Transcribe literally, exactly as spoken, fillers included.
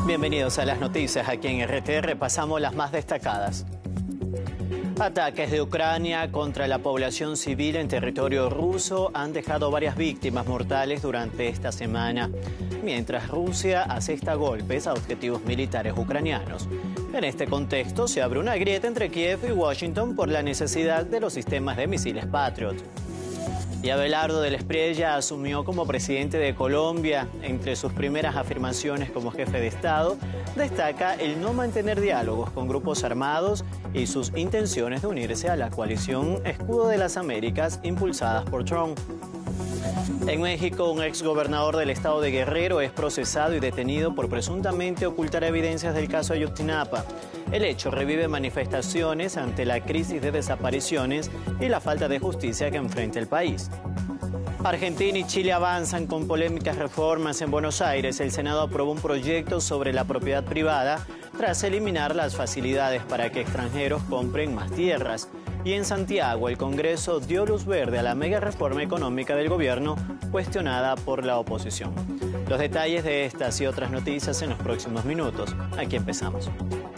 Bienvenidos a las noticias. Aquí en R T repasamos las más destacadas. Ataques de Ucrania contra la población civil en territorio ruso han dejado varias víctimas mortales durante esta semana, mientras Rusia asesta golpes a objetivos militares ucranianos. En este contexto se abre una grieta entre Kiev y Washington por la necesidad de los sistemas de misiles Patriot. Y Abelardo del Espriella asumió como presidente de Colombia. Entre sus primeras afirmaciones como jefe de Estado, destaca el no mantener diálogos con grupos armados y sus intenciones de unirse a la coalición Escudo de las Américas impulsadas por Trump. En México, un exgobernador del estado de Guerrero es procesado y detenido por presuntamente ocultar evidencias del caso Ayotzinapa. El hecho revive manifestaciones ante la crisis de desapariciones y la falta de justicia que enfrenta el país. Argentina y Chile avanzan con polémicas reformas. En Buenos Aires, el Senado aprobó un proyecto sobre la propiedad privada tras eliminar las facilidades para que extranjeros compren más tierras. Y en Santiago, el Congreso dio luz verde a la mega reforma económica del gobierno, cuestionada por la oposición. Los detalles de estas y otras noticias en los próximos minutos. Aquí empezamos.